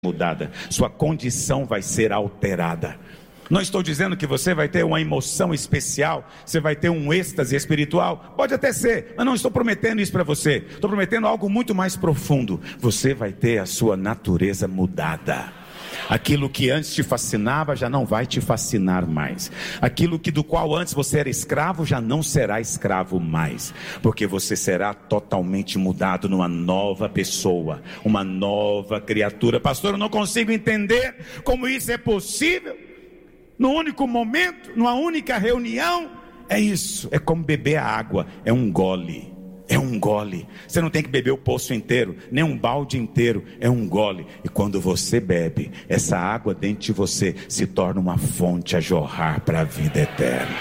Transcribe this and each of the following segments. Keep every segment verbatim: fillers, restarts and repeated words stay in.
mudada, sua condição vai ser alterada. Não estou dizendo que você vai ter uma emoção especial, você vai ter um êxtase espiritual, pode até ser, mas não estou prometendo isso para você, estou prometendo algo muito mais profundo. Você vai ter a sua natureza mudada. Aquilo que antes te fascinava já não vai te fascinar mais. Aquilo que do qual antes você era escravo já não será escravo mais, porque você será totalmente mudado numa nova pessoa, uma nova criatura. Pastor, eu não consigo entender como isso é possível. No único momento, numa única reunião, é isso, é como beber a água, é um gole. É um gole, você não tem que beber o poço inteiro, nem um balde inteiro, é um gole. E quando você bebe, essa água dentro de você se torna uma fonte a jorrar para a vida eterna.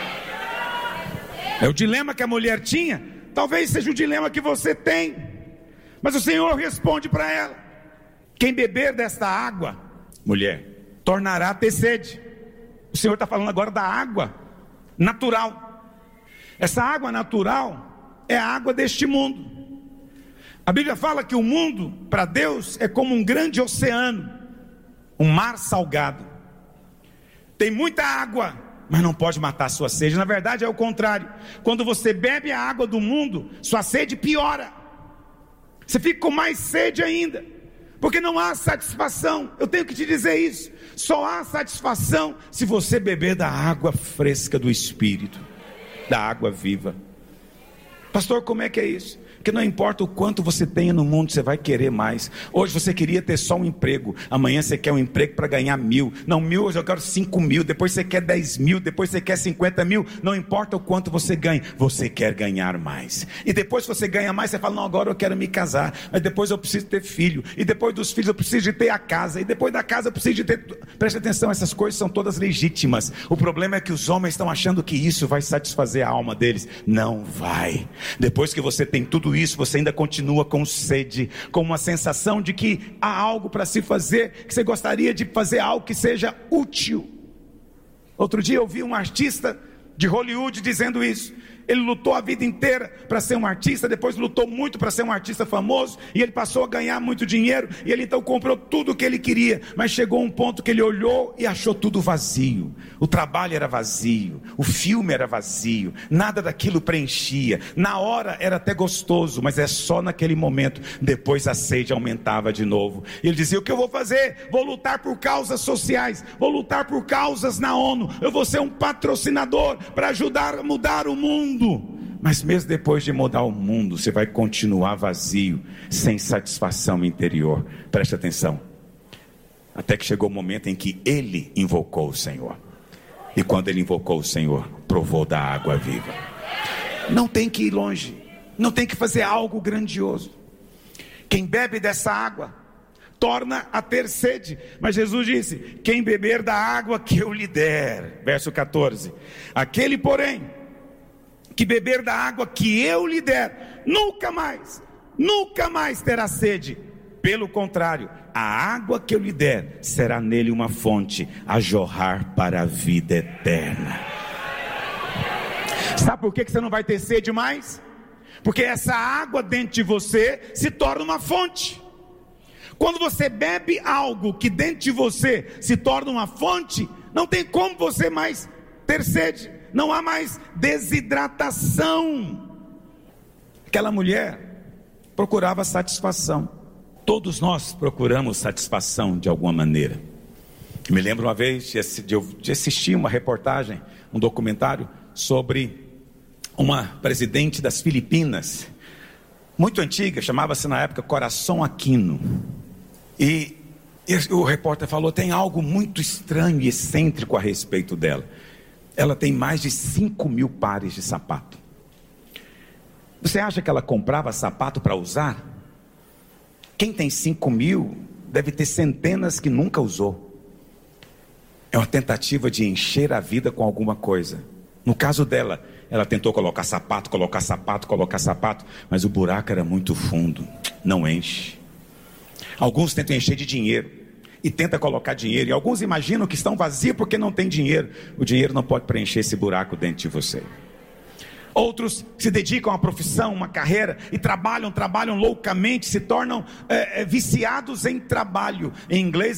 É o dilema que a mulher tinha, talvez seja o dilema que você tem, mas o Senhor responde para ela: quem beber desta água, mulher, tornará a ter sede. O Senhor está falando agora da água natural. Essa água natural é a água deste mundo. A Bíblia fala que o mundo, para Deus, é como um grande oceano, um mar salgado. Tem muita água, mas não pode matar a sua sede. Na verdade é o contrário. Quando você bebe a água do mundo, sua sede piora. Você fica com mais sede ainda, porque não há satisfação. Eu tenho que te dizer isso. Só há satisfação se você beber da água fresca do Espírito, da água viva. Pastor, como é que é isso? Porque não importa o quanto você tenha no mundo, você vai querer mais. Hoje você queria ter só um emprego, amanhã você quer um emprego para ganhar mil. Não, mil, hoje eu quero cinco mil, depois você quer dez mil, depois você quer cinquenta mil. Não importa o quanto você ganha, você quer ganhar mais. E depois que você ganha mais, você fala: não, agora eu quero me casar, mas depois eu preciso ter filho, e depois dos filhos eu preciso de ter a casa, e depois da casa eu preciso de ter... Preste atenção, essas coisas são todas legítimas. O problema é que os homens estão achando que isso vai satisfazer a alma deles. Não vai. Depois que você tem tudo isso, você ainda continua com sede, com uma sensação de que há algo para se fazer, que você gostaria de fazer algo que seja útil. Outro dia eu vi um artista de Hollywood dizendo isso. Ele lutou a vida inteira para ser um artista, depois lutou muito para ser um artista famoso, e ele passou a ganhar muito dinheiro, e ele então comprou tudo o que ele queria, mas chegou um ponto que ele olhou e achou tudo vazio. O trabalho era vazio, o filme era vazio, nada daquilo preenchia. Na hora era até gostoso, mas é só naquele momento. Depois a sede aumentava de novo. Ele dizia: o que eu vou fazer? Vou lutar por causas sociais, vou lutar por causas na ONU, eu vou ser um patrocinador para ajudar a mudar o mundo. Mas mesmo depois de mudar o mundo, você vai continuar vazio, sem satisfação interior. Preste atenção. Até que chegou o momento em que ele invocou o Senhor. E quando ele invocou o Senhor, provou da água viva. Não tem que ir longe, não tem que fazer algo grandioso. Quem bebe dessa água torna a ter sede. Mas Jesus disse: quem beber da água que eu lhe der. Verso catorze. Aquele, porém, que beber da água que eu lhe der, nunca mais, nunca mais terá sede. Pelo contrário, a água que eu lhe der será nele uma fonte a jorrar para a vida eterna. Sabe por que você não vai ter sede mais? Porque essa água dentro de você se torna uma fonte. Quando você bebe algo que dentro de você se torna uma fonte, não tem como você mais ter sede. Não há mais desidratação. Aquela mulher procurava satisfação. Todos nós procuramos satisfação de alguma maneira. Eu me lembro uma vez de assistir uma reportagem, um documentário sobre uma presidente das Filipinas, muito antiga, chamava-se na época Coração Aquino. E, e o repórter falou: tem algo muito estranho e excêntrico a respeito dela. Ela tem mais de cinco mil pares de sapato. Você acha que ela comprava sapato para usar? Quem tem cinco mil deve ter centenas que nunca usou. É uma tentativa de encher a vida com alguma coisa. No caso dela, ela tentou colocar sapato, colocar sapato, colocar sapato, mas o buraco era muito fundo, não enche. Alguns tentam encher de dinheiro e tenta colocar dinheiro, e alguns imaginam que estão vazios porque não tem dinheiro. O dinheiro não pode preencher esse buraco dentro de você. Outros se dedicam à profissão, uma carreira, e trabalham, trabalham loucamente, se tornam é, é, viciados em trabalho. Em inglês